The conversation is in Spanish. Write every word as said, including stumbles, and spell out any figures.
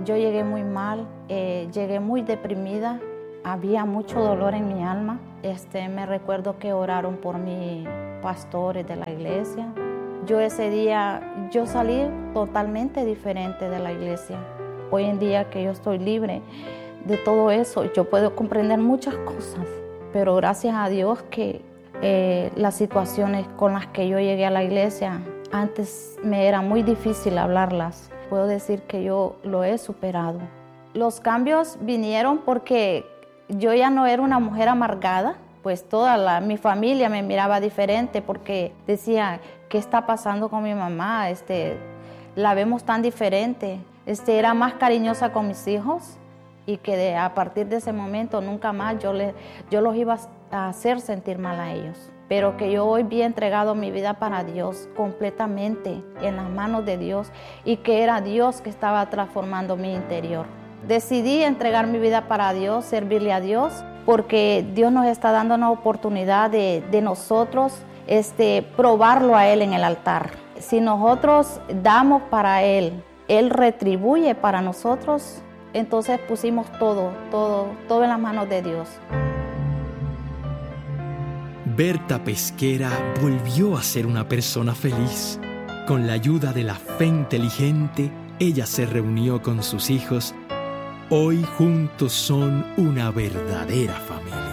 Yo llegué muy mal, eh, llegué muy deprimida, había mucho dolor en mi alma. Este, me recuerdo que oraron por mí pastores de la iglesia. Yo ese día, yo salí totalmente diferente de la iglesia. Hoy en día que yo estoy libre de todo eso, yo puedo comprender muchas cosas, pero gracias a Dios que eh, las situaciones con las que yo llegué a la iglesia, antes me era muy difícil hablarlas. Puedo decir que yo lo he superado. Los cambios vinieron porque yo ya no era una mujer amargada, pues toda la, mi familia me miraba diferente porque decía, ¿qué está pasando con mi mamá? Este, la vemos tan diferente. Este, era más cariñosa con mis hijos y que de, a partir de ese momento nunca más yo, le, yo los iba a hacer sentir mal a ellos. Pero que yo hoy vi entregado mi vida para Dios completamente en las manos de Dios y que era Dios que estaba transformando mi interior. Decidí entregar mi vida para Dios, servirle a Dios, porque Dios nos está dando una oportunidad de, de nosotros este, probarlo a Él en el altar. Si nosotros damos para Él, Él retribuye para nosotros, entonces pusimos todo, todo, todo en las manos de Dios. Berta Pesquera volvió a ser una persona feliz. Con la ayuda de la fe inteligente, ella se reunió con sus hijos. Hoy juntos son una verdadera familia.